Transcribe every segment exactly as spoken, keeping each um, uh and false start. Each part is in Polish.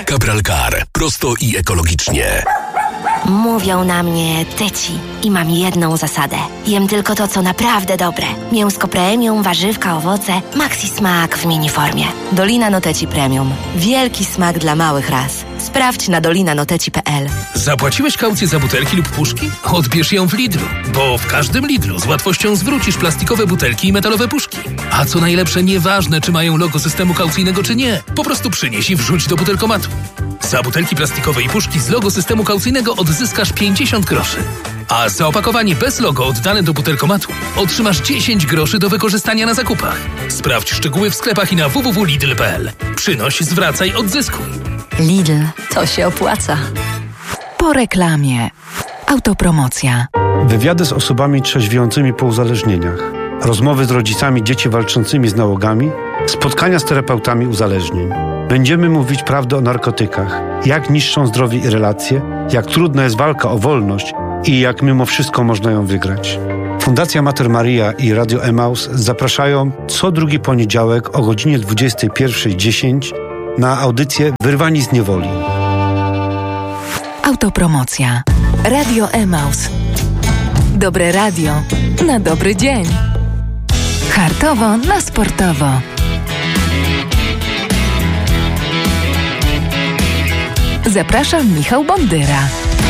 Cabral Car. Prosto i ekologicznie. Mówią na mnie tyci i mam jedną zasadę. Jem tylko to, co naprawdę dobre. Mięsko premium, warzywka, owoce, maxi smak w miniformie. Dolina Noteci Premium. Wielki smak dla małych ras. Sprawdź na dolina noteci kropka p l. Zapłaciłeś kaucję za butelki lub puszki? Odbierz ją w Lidlu, bo w każdym Lidlu z łatwością zwrócisz plastikowe butelki i metalowe puszki. A co najlepsze, nieważne, czy mają logo systemu kaucyjnego, czy nie. Po prostu przynieś i wrzuć do butelkomatu. Za butelki plastikowe i puszki z logo systemu kaucyjnego odzyskasz pięćdziesiąt groszy. A za opakowanie bez logo oddane do butelkomatu otrzymasz dziesięć groszy do wykorzystania na zakupach. Sprawdź szczegóły w sklepach i na w w w kropka lidl kropka p l. Przynoś, zwracaj, odzyskuj. Lidl, to się opłaca. Po reklamie. Autopromocja. Wywiady z osobami trzeźwiącymi po uzależnieniach. Rozmowy z rodzicami dzieci walczącymi z nałogami. Spotkania z terapeutami uzależnień. Będziemy mówić prawdę o narkotykach. Jak niszczą zdrowie i relacje. Jak trudna jest walka o wolność i jak mimo wszystko można ją wygrać. Fundacja Mater Maria i Radio Emaus zapraszają co drugi poniedziałek o godzinie dwudziestej pierwszej dziesięć na audycję Wyrwani z niewoli. Autopromocja. Radio Emaus. Dobre radio na dobry dzień. Hartowo na sportowo. Zapraszam, Michał Bondyra.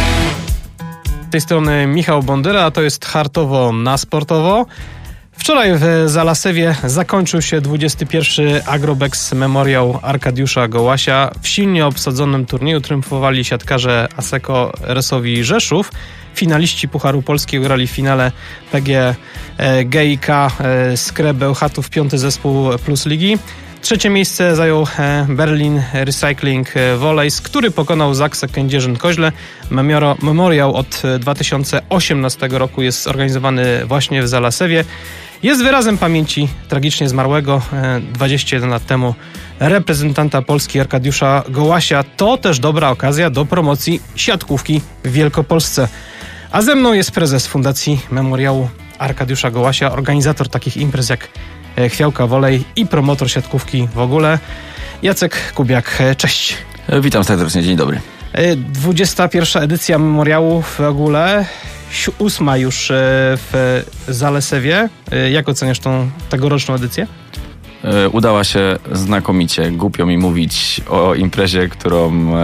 Z tej strony Michał Bondyra, a to jest Hartowo na sportowo. Wczoraj w Zalasewie zakończył się dwudziesty pierwszy Agrobex Memoriał Arkadiusza Gołasia. W silnie obsadzonym turnieju triumfowali siatkarze Asseco Resowi Rzeszów. Finaliści Pucharu Polski grali w finale P G G I K Skrę Bełchatów, piąty zespół Plus Ligi. Trzecie miejsce zajął Berlin Recycling Volleys, który pokonał Zaksę Kędzierzyn-Koźle. Memoriał od dwa tysiące osiemnastego roku jest organizowany właśnie w Zalasewie. Jest wyrazem pamięci tragicznie zmarłego dwadzieścia jeden lat temu reprezentanta Polski Arkadiusza Gołasia. To też dobra okazja do promocji siatkówki w Wielkopolsce. A ze mną jest prezes Fundacji Memoriału Arkadiusza Gołasia, organizator takich imprez jak Chwiałka Volley i promotor siatkówki w ogóle, Jacek Kubiak. Cześć. Witam serdecznie, dzień dobry. dwudziesta pierwsza edycja Memoriału w ogóle, ósma już w Zalesewie. Jak oceniasz tą tegoroczną edycję? Udała się znakomicie. Głupio mi mówić o imprezie, którą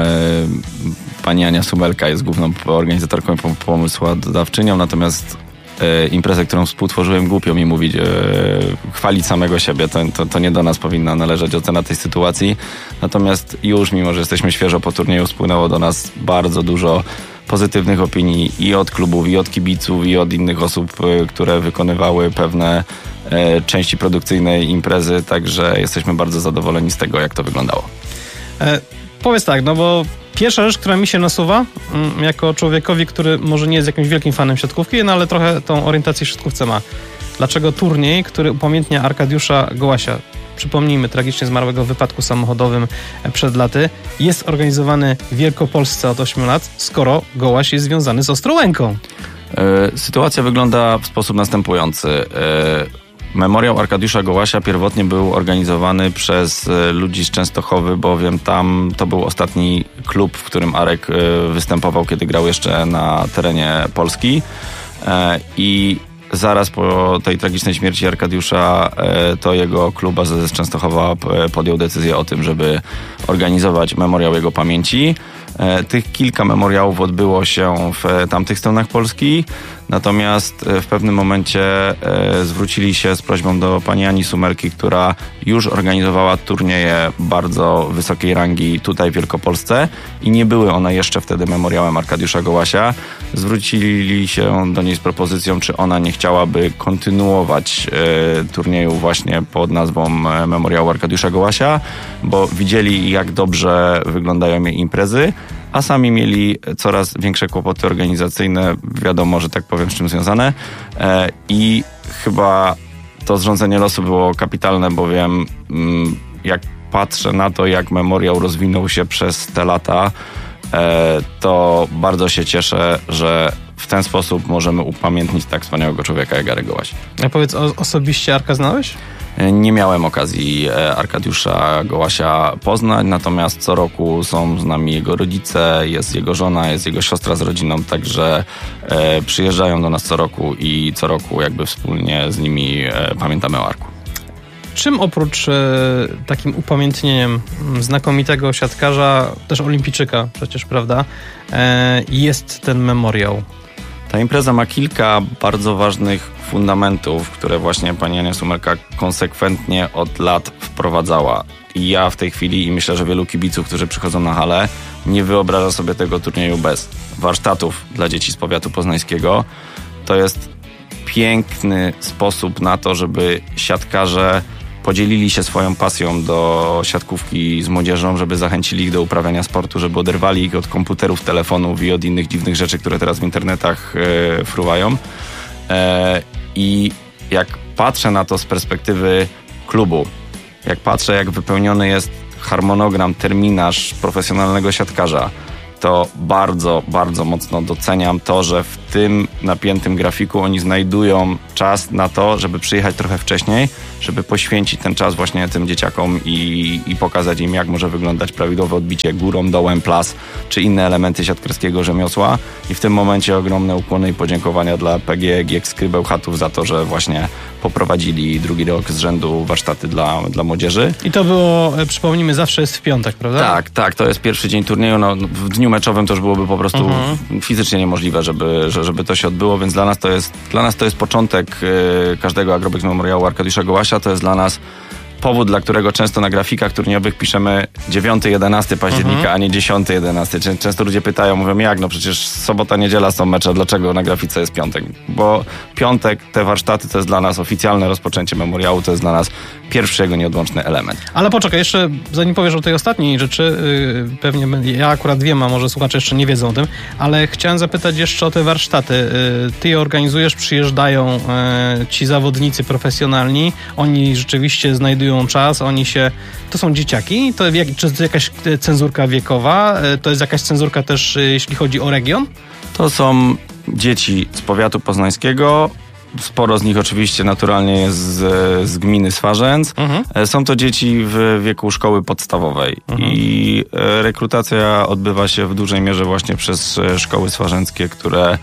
pani Ania Sumelka jest główną organizatorką i pomysłodawczynią, natomiast imprezę, którą współtworzyłem, głupio mi mówić, e, chwalić samego siebie. To, to, to nie do nas powinna należeć ocena tej sytuacji. Natomiast już, mimo że jesteśmy świeżo po turnieju, spłynęło do nas bardzo dużo pozytywnych opinii i od klubów, i od kibiców, i od innych osób, e, które wykonywały pewne e, części produkcyjnej imprezy. Także jesteśmy bardzo zadowoleni z tego, jak to wyglądało. E, powiedz tak, no bo pierwsza rzecz, która mi się nasuwa, jako człowiekowi, który może nie jest jakimś wielkim fanem siatkówki, no ale trochę tą orientację w siatkówce ma. Dlaczego turniej, który upamiętnia Arkadiusza Gołasia, przypomnijmy, tragicznie zmarłego w wypadku samochodowym przed laty, jest organizowany w Wielkopolsce od ośmiu lat, skoro Gołaś jest związany z Ostrołęką? E, sytuacja wygląda w sposób następujący. E, Memoriał Arkadiusza Gołasia pierwotnie był organizowany przez ludzi z Częstochowy, bowiem tam to był ostatni klub, w którym Arek występował, kiedy grał jeszcze na terenie Polski. I zaraz po tej tragicznej śmierci Arkadiusza to jego klub A Z S Częstochowa podjął decyzję o tym, żeby organizować memoriał jego pamięci. Tych kilka memoriałów odbyło się w tamtych stronach Polski, natomiast w pewnym momencie zwrócili się z prośbą do pani Ani Sumelki, która już organizowała turnieje bardzo wysokiej rangi tutaj w Wielkopolsce i nie były one jeszcze wtedy memoriałem Arkadiusza Gołasia. Zwrócili się do niej z propozycją, czy ona nie chciałaby kontynuować turnieju właśnie pod nazwą Memoriału Arkadiusza Gołasia, bo widzieli, jak dobrze wyglądają jej imprezy, a sami mieli coraz większe kłopoty organizacyjne, wiadomo, że tak powiem, z czym związane. I chyba to zrządzenie losu było kapitalne, bowiem jak patrzę na to, jak memoriał rozwinął się przez te lata, to bardzo się cieszę, że w ten sposób możemy upamiętnić tak wspaniałego człowieka jak Arek Gołaś. A powiedz, o, osobiście Arka znałeś? Nie miałem okazji Arkadiusza Gołasia poznać, natomiast co roku są z nami jego rodzice, jest jego żona, jest jego siostra z rodziną, także przyjeżdżają do nas co roku i co roku jakby wspólnie z nimi pamiętamy o Arku. Czym oprócz e, takim upamiętnieniem znakomitego siatkarza, też olimpijczyka przecież, prawda, e, jest ten memoriał? Ta impreza ma kilka bardzo ważnych fundamentów, które właśnie pani Ania Sumelka konsekwentnie od lat wprowadzała. I ja w tej chwili i myślę, że wielu kibiców, którzy przychodzą na halę, nie wyobraża sobie tego turnieju bez warsztatów dla dzieci z powiatu poznańskiego. To jest piękny sposób na to, żeby siatkarze podzielili się swoją pasją do siatkówki z młodzieżą, żeby zachęcili ich do uprawiania sportu, żeby oderwali ich od komputerów, telefonów i od innych dziwnych rzeczy, które teraz w internetach e, fruwają. E, I jak patrzę na to z perspektywy klubu, jak patrzę, jak wypełniony jest harmonogram, terminarz profesjonalnego siatkarza, to bardzo, bardzo mocno doceniam to, że w tym napiętym grafiku oni znajdują czas na to, żeby przyjechać trochę wcześniej, żeby poświęcić ten czas właśnie tym dzieciakom i, i pokazać im, jak może wyglądać prawidłowe odbicie górą, dołem, plas, czy inne elementy siatkarskiego rzemiosła. I w tym momencie ogromne ukłony i podziękowania dla P G G Skry Bełchatów za to, że właśnie poprowadzili drugi rok z rzędu warsztaty dla, dla młodzieży. I to było, przypomnijmy, zawsze jest w piątek, prawda? Tak, tak, to jest pierwszy dzień turnieju. No, w dniu meczowym to już byłoby po prostu mhm. fizycznie niemożliwe, żeby, żeby to się odbyło, więc dla nas to jest, dla nas to jest początek y, każdego Agrobex Memoriału Arkadiusza Gołasia. To jest dla nas powód, dla którego często na grafikach turniejowych piszemy dziewiąty jedenasty października, mhm. a nie dziesiąty jedenasty. Często ludzie pytają, mówią, jak, no przecież sobota, niedziela są mecze, dlaczego na grafice jest piątek? Bo piątek, te warsztaty, to jest dla nas oficjalne rozpoczęcie memoriału, to jest dla nas pierwszy jego nieodłączny element. Ale poczekaj, jeszcze zanim powiesz o tej ostatniej rzeczy, yy, pewnie ja akurat wiem, a może słuchacze jeszcze nie wiedzą o tym, ale chciałem zapytać jeszcze o te warsztaty. Yy, ty je organizujesz, przyjeżdżają yy, ci zawodnicy profesjonalni, oni rzeczywiście znajdują czas, oni się... To są dzieciaki? To, jak, czy to jest jakaś cenzurka wiekowa? To jest jakaś cenzurka też, jeśli chodzi o region? To są dzieci z powiatu poznańskiego. Sporo z nich oczywiście naturalnie jest z, z gminy Swarzędz. Mhm. Są to dzieci w wieku szkoły podstawowej. Mhm. I rekrutacja odbywa się w dużej mierze właśnie przez szkoły swarzędzkie, które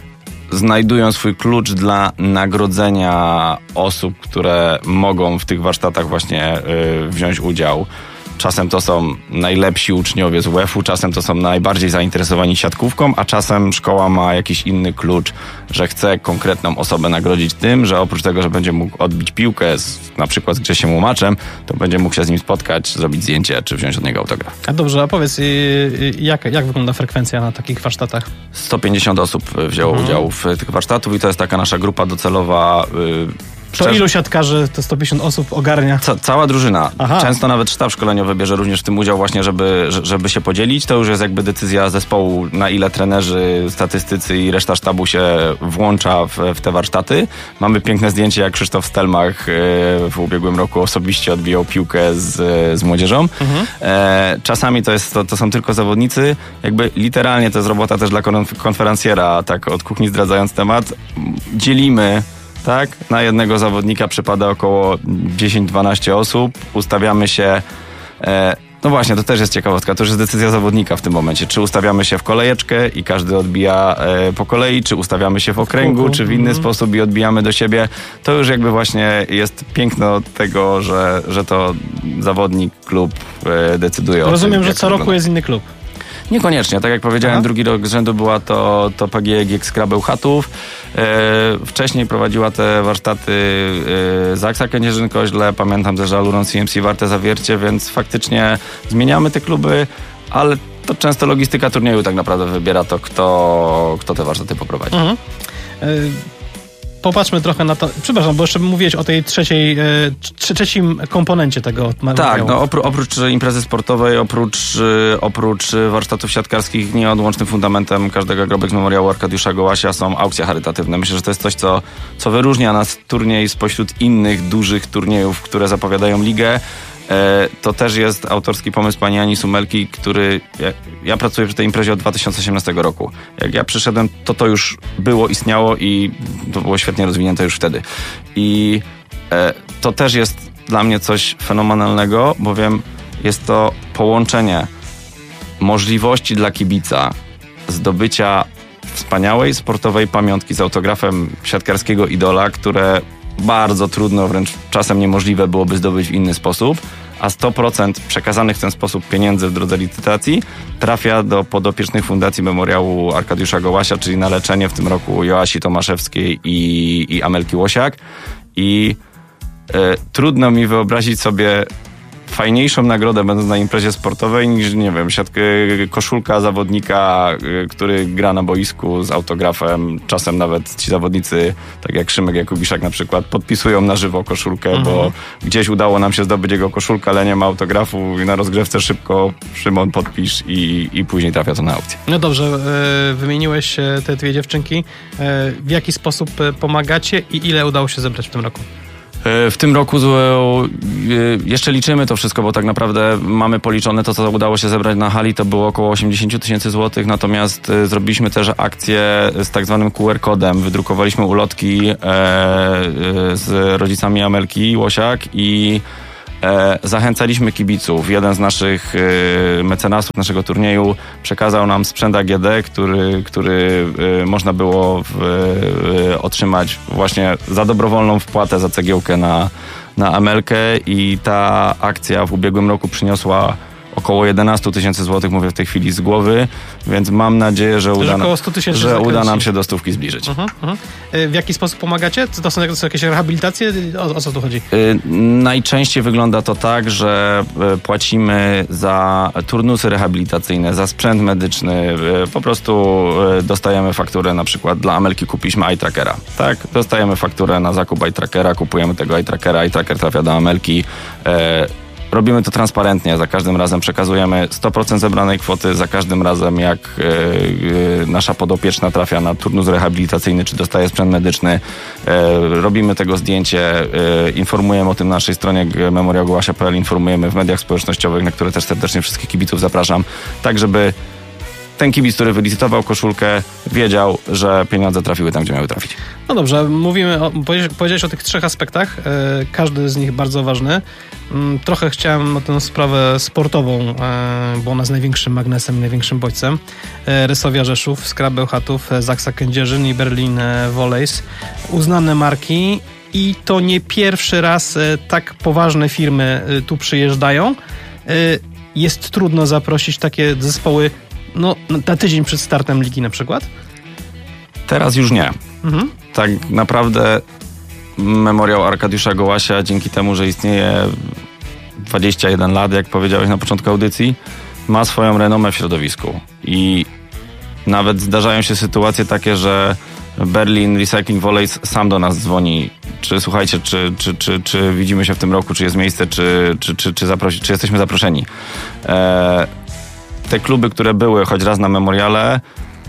znajdują swój klucz dla nagrodzenia osób, które mogą w tych warsztatach właśnie y, wziąć udział. Czasem to są najlepsi uczniowie z U E F u, czasem to są najbardziej zainteresowani siatkówką, a czasem szkoła ma jakiś inny klucz, że chce konkretną osobę nagrodzić tym, że oprócz tego, że będzie mógł odbić piłkę z, na przykład z Grzesiem Łomaczem, to będzie mógł się z nim spotkać, zrobić zdjęcie czy wziąć od niego autograf. A dobrze, a powiedz, jak, jak wygląda frekwencja na takich warsztatach? sto pięćdziesiąt osób wzięło mhm. udział w tych warsztatach i to jest taka nasza grupa docelowa. Yy, To ilu siatkarzy te sto pięćdziesiąt osób ogarnia? Ca- cała drużyna. Aha. Często nawet sztab szkoleniowy bierze również w tym udział właśnie, żeby, żeby się podzielić. To już jest jakby decyzja zespołu, na ile trenerzy, statystycy i reszta sztabu się włącza w, w te warsztaty. Mamy piękne zdjęcie, jak Krzysztof Stelmach w ubiegłym roku osobiście odbijał piłkę z, z młodzieżą. Mhm. E, czasami to, jest, to, to są tylko zawodnicy. Jakby literalnie to jest robota też dla konferencjera, tak od kuchni zdradzając temat. Dzielimy tak? Na jednego zawodnika przypada około dziesięć dwanaście osób. Ustawiamy się... E, no właśnie, to też jest ciekawostka. To już jest decyzja zawodnika w tym momencie. Czy ustawiamy się w kolejeczkę i każdy odbija e, po kolei, czy ustawiamy się w okręgu, czy w inny mm. sposób i odbijamy do siebie. To już jakby właśnie jest piękno tego, że, że to zawodnik, klub e, decyduje o tym. Rozumiem, że co roku jest inny klub. Niekoniecznie. Tak jak powiedziałem, Aha. drugi rok z rzędu była to, to P G G Skra Bełchatów. E, wcześniej prowadziła te warsztaty e, Zaksa Kędzierzyn-Koźle, pamiętam też Aluron C M C Warte Zawiercie, więc faktycznie zmieniamy te kluby, ale to często logistyka turnieju tak naprawdę wybiera to, kto, kto te warsztaty poprowadzi. Mhm. E- Popatrzmy trochę na to. Przepraszam, bo jeszcze mówiłeś o tej trzeciej, e, trzecim komponencie tego Tak, no opró- oprócz imprezy sportowej, oprócz, oprócz warsztatów siatkarskich, nieodłącznym fundamentem każdego Agrobex Memoriału Arkadiusza Gołasia są aukcje charytatywne. Myślę, że to jest coś, co, co wyróżnia nas turniej spośród innych dużych turniejów, które zapowiadają ligę. To też jest autorski pomysł pani Ani Sumelki, który... Ja, ja pracuję przy tej imprezie od dwa tysiące osiemnastego roku. Jak ja przyszedłem, to to już było, istniało i to było świetnie rozwinięte już wtedy. I To też jest dla mnie coś fenomenalnego, bowiem jest to połączenie możliwości dla kibica zdobycia wspaniałej sportowej pamiątki z autografem siatkarskiego idola, które bardzo trudno, wręcz czasem niemożliwe byłoby zdobyć w inny sposób, a sto procent przekazanych w ten sposób pieniędzy w drodze licytacji trafia do podopiecznych Fundacji Memoriału Arkadiusza Gołasia, czyli na leczenie w tym roku Joasi Tomaszewskiej i, i Amelki Łosiak. I e, trudno mi wyobrazić sobie fajniejszą nagrodę, będąc na imprezie sportowej, niż, nie wiem, siatkę, koszulka zawodnika, który gra na boisku z autografem. Czasem nawet ci zawodnicy, tak jak Szymek Jakubiszak na przykład, podpisują na żywo koszulkę, mhm. bo gdzieś udało nam się zdobyć jego koszulkę, ale nie ma autografu i na rozgrzewce szybko Szymon podpisz i, i później trafia to na aukcję. No dobrze, wymieniłeś te dwie dziewczynki. W jaki sposób pomagacie i ile udało się zebrać w tym roku? W tym roku jeszcze liczymy to wszystko, bo tak naprawdę mamy policzone to, co udało się zebrać na hali, to było około osiemdziesiąt tysięcy złotych, natomiast zrobiliśmy też akcję z tak zwanym Q R kodem. Wydrukowaliśmy ulotki z rodzicami Amelki Łosiak i E, zachęcaliśmy kibiców. Jeden z naszych e, mecenasów naszego turnieju przekazał nam sprzęt A G D, który, który e, można było w, e, otrzymać właśnie za dobrowolną wpłatę za cegiełkę na, na Amelkę i ta akcja w ubiegłym roku przyniosła około jedenaście tysięcy złotych, mówię w tej chwili z głowy, więc mam nadzieję, że uda, nam, że uda nam się do stówki zbliżyć. Uh-huh, uh-huh. W jaki sposób pomagacie? To są, to są jakieś rehabilitacje? O, o co tu chodzi? Y, najczęściej wygląda to tak, że płacimy za turnusy rehabilitacyjne, za sprzęt medyczny. Y, po prostu y, dostajemy fakturę, na przykład dla Amelki kupiliśmy eye trackera. Tak? Dostajemy fakturę na zakup eye trackera, kupujemy tego eye trackera, eye tracker trafia do Amelki. Y, Robimy to transparentnie, za każdym razem przekazujemy sto procent zebranej kwoty, za każdym razem jak y, y, nasza podopieczna trafia na turnus rehabilitacyjny, czy dostaje sprzęt medyczny, y, robimy tego zdjęcie, y, informujemy o tym na naszej stronie memoriał gołasia kropka p l, informujemy w mediach społecznościowych, na które też serdecznie wszystkich kibiców zapraszam, tak żeby ten kibic, który wylicytował koszulkę, wiedział, że pieniądze trafiły tam, gdzie miały trafić. No dobrze, mówimy o, powiedziałeś o tych trzech aspektach, e, każdy z nich bardzo ważny. Trochę chciałem o tę sprawę sportową, e, bo ona jest największym magnesem i największym bodźcem. E, Rysowia Rzeszów, Skra Bełchatów, Zaksa Kędzierzyn i Berlin Volleys. Uznane marki i to nie pierwszy raz e, tak poważne firmy e, tu przyjeżdżają. E, jest trudno zaprosić takie zespoły no, na tydzień przed startem ligi na przykład? Teraz już nie. Mhm. Tak naprawdę Memoriał Arkadiusza Gołasia, dzięki temu, że istnieje dwadzieścia jeden lat, jak powiedziałeś na początku audycji, ma swoją renomę w środowisku. I nawet zdarzają się sytuacje takie, że Berlin Recycling Volleys sam do nas dzwoni. Czy słuchajcie, czy, czy, czy, czy widzimy się w tym roku, czy jest miejsce, czy, czy, czy, czy, zaprosi, czy jesteśmy zaproszeni. E, te kluby, które były choć raz na memoriale,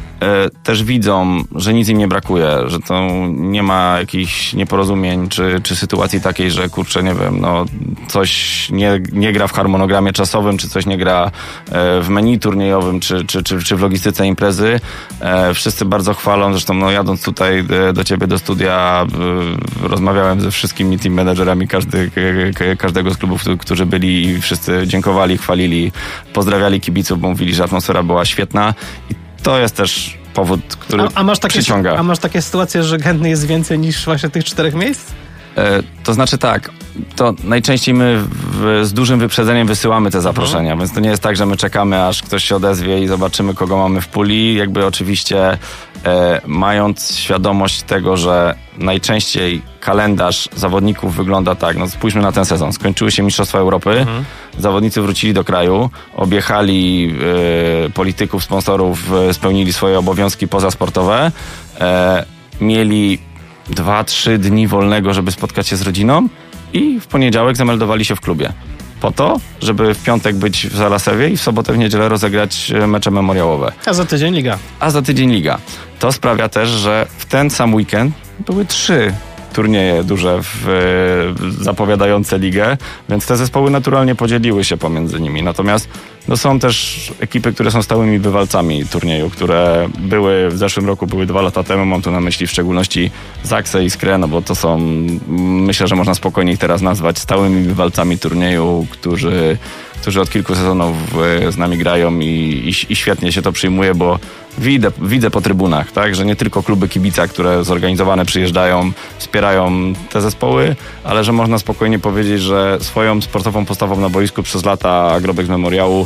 też widzą, że nic im nie brakuje, że to nie ma jakichś nieporozumień, czy, czy sytuacji takiej, że kurczę, nie wiem, no coś nie, nie gra w harmonogramie czasowym, czy coś nie gra w menu turniejowym, czy, czy, czy, czy w logistyce imprezy. Wszyscy bardzo chwalą, zresztą no jadąc tutaj do ciebie do studia, rozmawiałem ze wszystkimi team managerami każdy, każdego z klubów, którzy byli i wszyscy dziękowali, chwalili, pozdrawiali kibiców, bo mówili, że atmosfera była świetna. I to jest też powód, który a, a masz takie, przyciąga. A masz takie sytuacje, że chętnych jest więcej niż właśnie tych czterech miejsc? E, to znaczy tak, to najczęściej my w, z dużym wyprzedzeniem wysyłamy te zaproszenia, mhm. więc to nie jest tak, że my czekamy, aż ktoś się odezwie i zobaczymy, kogo mamy w puli. Jakby oczywiście e, mając świadomość tego, że najczęściej kalendarz zawodników wygląda tak, no spójrzmy na ten sezon. Skończyły się Mistrzostwa Europy, mhm. zawodnicy wrócili do kraju, objechali e, polityków, sponsorów, e, spełnili swoje obowiązki pozasportowe, e, mieli dwa, trzy dni wolnego, żeby spotkać się z rodziną i w poniedziałek zameldowali się w klubie. Po to, żeby w piątek być w Zalasewie i w sobotę, w niedzielę rozegrać mecze memoriałowe. A za tydzień liga. A za tydzień liga. To sprawia też, że w ten sam weekend były trzy turnieje duże w, zapowiadające ligę, więc te zespoły naturalnie podzieliły się pomiędzy nimi. Natomiast No są też ekipy, które są stałymi bywalcami turnieju, które były w zeszłym roku, były dwa lata temu, mam tu na myśli w szczególności Zaksę i Skrę, no bo to są, myślę, że można spokojnie ich teraz nazwać stałymi bywalcami turnieju, którzy, którzy od kilku sezonów z nami grają i, i, i świetnie się to przyjmuje, bo widzę, widzę po trybunach, tak, że nie tylko kluby kibica, które zorganizowane przyjeżdżają, wspierają te zespoły, ale że można spokojnie powiedzieć, że swoją sportową postawą na boisku przez lata Agrobex Memoriału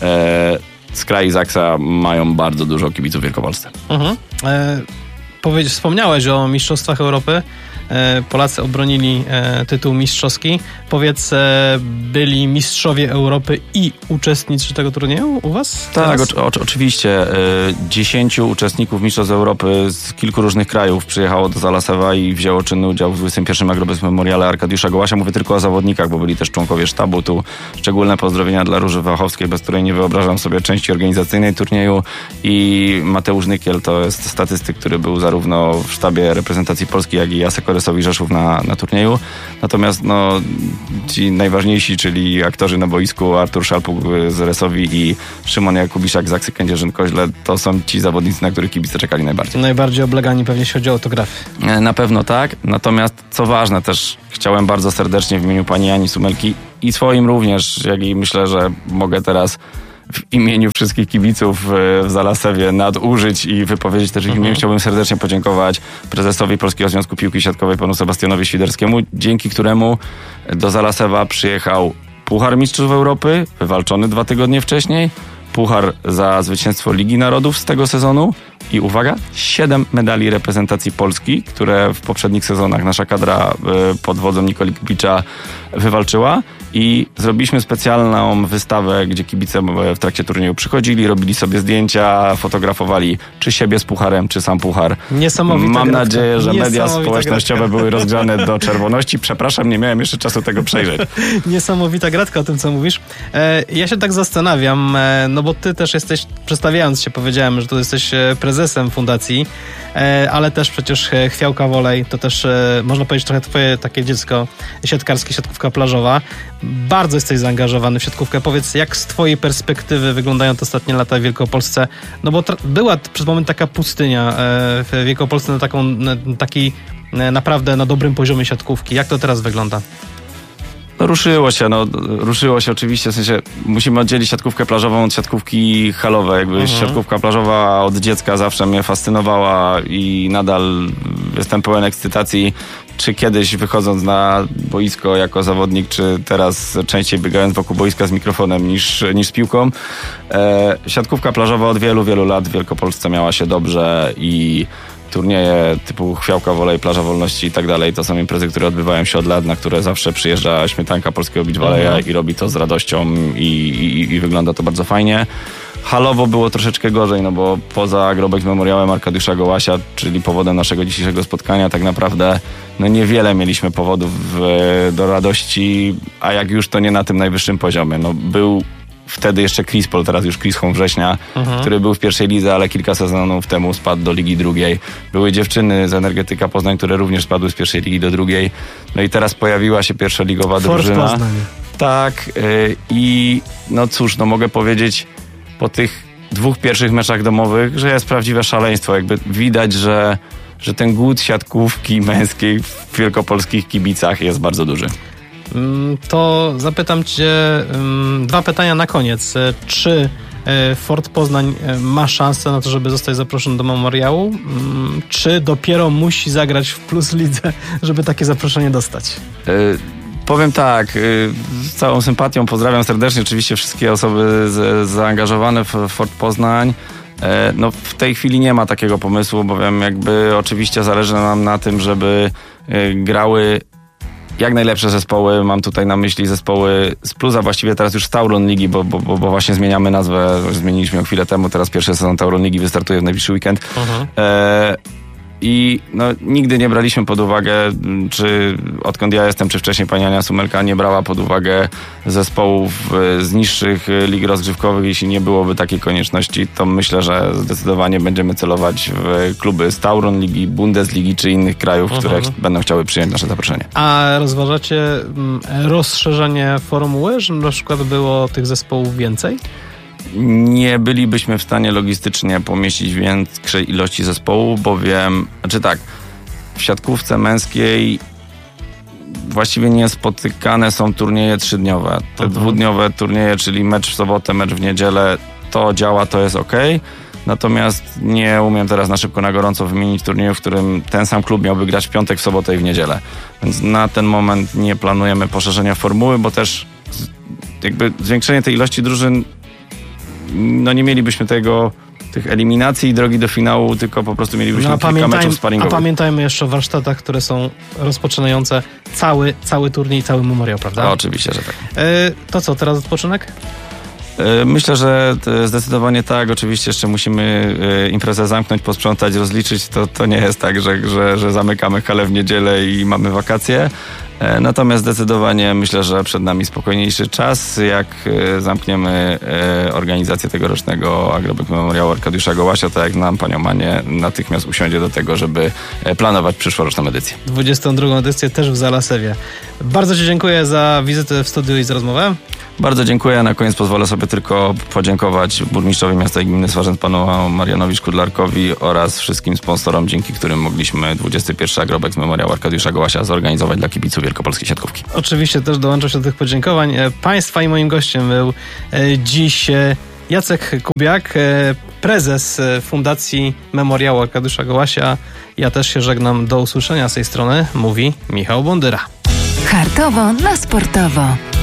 e, Skra i Zaksa mają bardzo dużo kibiców w Wielkopolsce. Mhm. E, powiedz, wspomniałeś o Mistrzostwach Europy. E, Polacy obronili e, tytuł mistrzowski. Powiedz, e, byli mistrzowie Europy i uczestnicy tego turnieju u was? Tak, o, o, oczywiście. E, dziesięciu uczestników Mistrzostw Europy z kilku różnych krajów przyjechało do Zalasewa i wzięło czynny udział w dwudziestym pierwszym Agrobex Memoriale Arkadiusza Gołasia. Mówię tylko o zawodnikach, bo byli też członkowie sztabu. Tu szczególne pozdrowienia dla Róży Wachowskiej, bez której nie wyobrażam sobie części organizacyjnej turnieju, i Mateusz Nykiel to jest statystyk, który był zarówno w sztabie reprezentacji Polski, jak i Jacek Oresowi Rzeszów na, na turnieju. Natomiast no, ci najważniejsi, czyli aktorzy na boisku, Artur Szalpuk z Resowi i Szymon Jakubiszak z Zaksy Kędzierzyn-Koźle, to są ci zawodnicy, na których kibice czekali najbardziej. Najbardziej oblegani pewnie, jeśli chodzi o autografy. Na pewno tak. Natomiast co ważne, też chciałem bardzo serdecznie w imieniu pani Ani Sumelki i swoim również, jak i myślę, że mogę teraz w imieniu wszystkich kibiców w Zalasewie nadużyć i wypowiedzieć też ich imię. Chciałbym serdecznie podziękować prezesowi Polskiego Związku Piłki Siatkowej, panu Sebastianowi Świderskiemu, dzięki któremu do Zalasewa przyjechał Puchar Mistrzów Europy, wywalczony dwa tygodnie wcześniej, puchar za zwycięstwo Ligi Narodów z tego sezonu i uwaga, siedem medali reprezentacji Polski, które w poprzednich sezonach nasza kadra pod wodzą Nikoli Kubicza wywalczyła, i zrobiliśmy specjalną wystawę, gdzie kibice w trakcie turnieju przychodzili, robili sobie zdjęcia, fotografowali czy siebie z pucharem, czy sam puchar. Niesamowita Mam gratka. nadzieję, że media społecznościowe gratka. były rozgrzane do czerwoności. Przepraszam, nie miałem jeszcze czasu tego przejrzeć. Niesamowita gratka o tym, co mówisz. E, ja się tak zastanawiam, e, no bo ty też jesteś, przedstawiając się, powiedziałem, że tu jesteś prezesem fundacji, e, ale też przecież Chwiałka Wolej, to też e, można powiedzieć trochę twoje takie dziecko siatkarskie, siatkówka plażowa. Bardzo jesteś zaangażowany w siatkówkę. Powiedz, jak z twojej perspektywy wyglądają te ostatnie lata w Wielkopolsce? No bo tra- była przez moment taka pustynia e, w Wielkopolsce na taką, na, taki e, naprawdę na dobrym poziomie siatkówki. Jak to teraz wygląda? No ruszyło się, no ruszyło się oczywiście, w sensie musimy oddzielić siatkówkę plażową od siatkówki halowej. Jakby mhm. siatkówka plażowa od dziecka zawsze mnie fascynowała i nadal jestem pełen ekscytacji, czy kiedyś wychodząc na boisko jako zawodnik, czy teraz częściej biegając wokół boiska z mikrofonem niż, niż z piłką. E, siatkówka plażowa od wielu, wielu lat w Wielkopolsce miała się dobrze i turnieje typu Chwiałka Wolej, Plaża Wolności i tak dalej, to są imprezy, które odbywają się od lat, na które zawsze przyjeżdża śmietanka polskiego beach volley'a mhm. i robi to z radością i, i, i wygląda to bardzo fajnie. Halowo było troszeczkę gorzej, no bo poza Agrobex Memoriałem Arkadiusza Gołasia, czyli powodem naszego dzisiejszego spotkania, tak naprawdę no niewiele mieliśmy powodów w, do radości, a jak już to nie na tym najwyższym poziomie. No był wtedy jeszcze Krispol, teraz już Chris Home Września, mhm. który był w pierwszej lidze, ale kilka sezonów temu spadł do Ligi Drugiej. Były dziewczyny z Energetyka Poznań, które również spadły z pierwszej ligi do drugiej. No i teraz pojawiła się pierwszoligowa drużyna. Poznań. Tak. Yy, I no cóż, no mogę powiedzieć po tych dwóch pierwszych meczach domowych, że jest prawdziwe szaleństwo. Jakby widać, że, że ten głód siatkówki męskiej w wielkopolskich kibicach jest bardzo duży. To zapytam cię um, dwa pytania na koniec. Czy e, Fort Poznań ma szansę na to, żeby zostać zaproszony do memoriału? Um, czy dopiero musi zagrać w Plus Lidze, żeby takie zaproszenie dostać? Y- Powiem tak, y- z całą sympatią pozdrawiam serdecznie oczywiście wszystkie osoby z- zaangażowane w Fort Poznań. E, no w tej chwili nie ma takiego pomysłu, bowiem jakby oczywiście zależy nam na tym, żeby y- grały jak najlepsze zespoły. Mam tutaj na myśli zespoły z Plus, a właściwie teraz już z Tauron Ligi, bo, bo, bo właśnie zmieniamy nazwę, zmieniliśmy ją chwilę temu, teraz pierwszy sezon Tauron Ligi wystartuje w najbliższy weekend. Uh-huh. E, I no, nigdy nie braliśmy pod uwagę, czy odkąd ja jestem, czy wcześniej pani Ania Sumelka nie brała pod uwagę zespołów z niższych lig rozgrywkowych. Jeśli nie byłoby takiej konieczności, to myślę, że zdecydowanie będziemy celować w kluby z Tauron Ligi, Bundesligi czy innych krajów, uh-huh. które ch- będą chciały przyjąć nasze zaproszenie. A rozważacie rozszerzenie formuły, że na przykład było tych zespołów więcej? nie bylibyśmy w stanie logistycznie pomieścić większej ilości zespołu, bowiem, znaczy tak, w siatkówce męskiej właściwie niespotykane są turnieje trzydniowe. Te mhm. dwudniowe turnieje, czyli mecz w sobotę, mecz w niedzielę, to działa, to jest okej. Okay. Natomiast nie umiem teraz na szybko, na gorąco wymienić turnieju, w którym ten sam klub miałby grać w piątek, w sobotę i w niedzielę. Więc na ten moment nie planujemy poszerzenia formuły, bo też jakby zwiększenie tej ilości drużyn, no nie mielibyśmy tego, tych eliminacji i drogi do finału, tylko po prostu mielibyśmy no, kilka meczów sparingowych. A pamiętajmy jeszcze o warsztatach, które są rozpoczynające cały, cały turniej, cały memoriał, prawda? No, oczywiście, że tak. Yy, to co, teraz odpoczynek? Myślę, że zdecydowanie tak. Oczywiście jeszcze musimy imprezę zamknąć, posprzątać, rozliczyć. To, to nie jest tak, że, że, że zamykamy halę w niedzielę i mamy wakacje. Natomiast zdecydowanie myślę, że przed nami spokojniejszy czas, jak zamkniemy organizację tegorocznego Agrobek Memoriału Arkadiusza Gołasia, tak jak znam panią Manię, natychmiast usiądzie do tego, żeby planować przyszłoroczną edycję. dwudziestą drugą edycję też w Zalasewie. Bardzo ci dziękuję za wizytę w studiu i za rozmowę. Bardzo dziękuję. Na koniec pozwolę sobie tylko podziękować burmistrzowi miasta i gminy Swarzędz, panu Marianowi Szkudlarkowi oraz wszystkim sponsorom, dzięki którym mogliśmy dwudziesty pierwszy Agrobek Memoriał Arkadiusza Gołasia zorganizować dla kibiców wielkopolskiej siatkówki. Oczywiście też dołączę się do tych podziękowań. Państwa i moim gościem był dziś Jacek Kubiak, prezes Fundacji Memoriału Arkadiusza Gołasia. Ja też się żegnam. Do usłyszenia z tej strony mówi Michał Bondyra. Hartowo na sportowo.